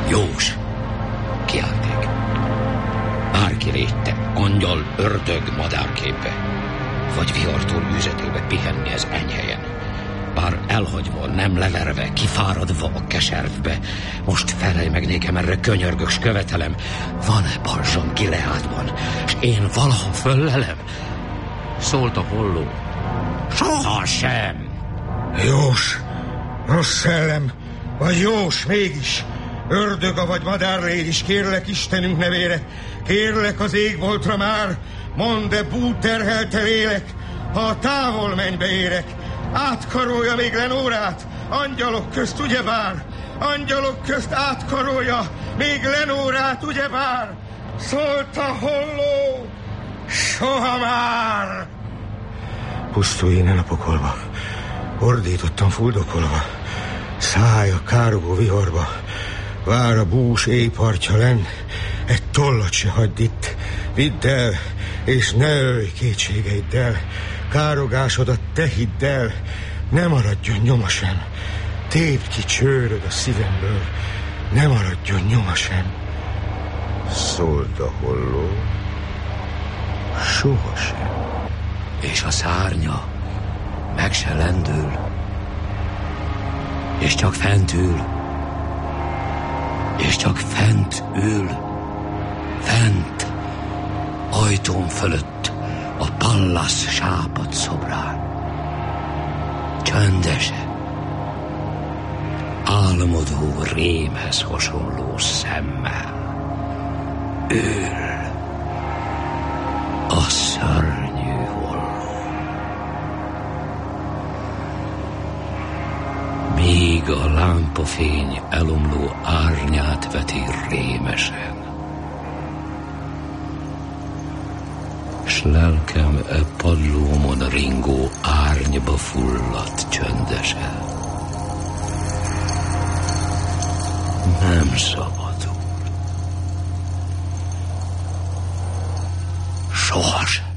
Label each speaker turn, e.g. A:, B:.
A: Jós! Kiálték. Bárki rétte, angyal, ördög, madárképbe, vagy vihartól űzetőbe pihenni ez enyhelyen. Bár elhagyva, nem leverve, kifáradva a keservbe, most felelj meg nékem, erre könyörgök, s követelem. Van-e balzsam Gileádban, s én valaha föllelem? Szólt a holló. Soha sem!
B: Jós, rossz szellem, vagy Jós mégis, ördöga vagy madárlégy is, kérlek Istenünk nevére, kérlek az égboltra már, mondd-e búterhelte lélek, ha a távol mennybe érek, átkarolja még Lenórát, angyalok közt ugyebár, angyalok közt átkarolja még Lenórát ugyebár, szólt a holló, soha már! Pusztulj innen a pokolba, ordítottan fuldokolva, szállj a károgó viharba, vár a bús éjpartja lenn, egy tollat se hagyd itt, vidd el, és ne ölj kétségeiddel, károgásodat te hidd el, ne maradjon nyoma sem, tépd ki csőröd a szívemből, ne maradjon nyoma sem. Szólt a holló, sohasem.
A: És a szárnya meg se lendül, és csak fent ül, és csak fent ül, fent, ajtón fölött, a Pallas sápad szobrán. Csöndese, álmodó rémhez hasonló szemmel ül a szörnyű holló. Míg a lámpafény elomló árnyát veti rémesen, s lelkem e padlómon ringó árnyba fulladt csöndesen. Nem szabadul. Sohasem.